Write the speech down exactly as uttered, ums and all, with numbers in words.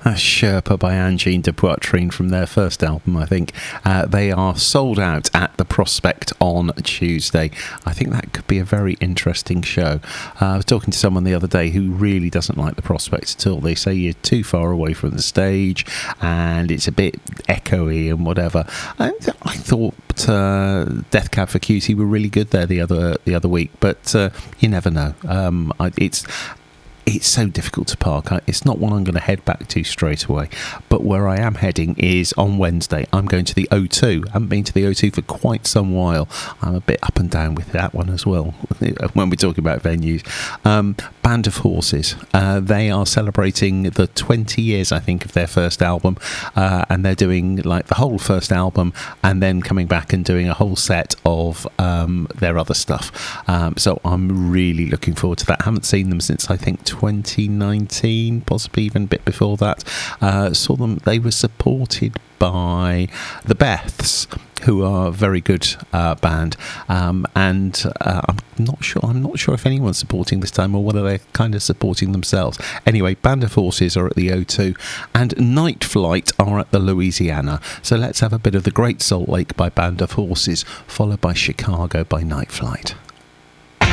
A Sherpa by Angine de Poitrine from their first album, I think. Uh, they are sold out at the Prospect on Tuesday. I think that could be a very interesting show. Uh, I was talking to someone the other day who really doesn't like the Prospect at all. They say you're too far away from the stage and it's a bit echoey and whatever. I, I thought uh, Death Cab for Cutie were really good there the other the other week, but uh, you never know. Um, I, it's It's so difficult to park. It's not one I'm going to head back to straight away. But where I am heading is on Wednesday. I'm going to the O two. I haven't been to the O two for quite some while. I'm a bit up and down with that one as well when we're talking about venues. Um, Band of Horses. Uh, they are celebrating the twenty years, I think, of their first album. Uh, and they're doing like the whole first album and then coming back and doing a whole set of um, their other stuff. Um, so I'm really looking forward to that. I haven't seen them since, I think, twenty nineteen, possibly even a bit before that. Uh, saw them, they were supported by the Beths, who are a very good uh, band, um, and uh, I'm not sure I'm not sure if anyone's supporting this time or whether they're kind of supporting themselves. Anyway, Band of Horses are at the O two and Night Flight are at the Louisiana. So let's have a bit of the Great Salt Lake by Band of Horses, followed by Chicago by Night Flight.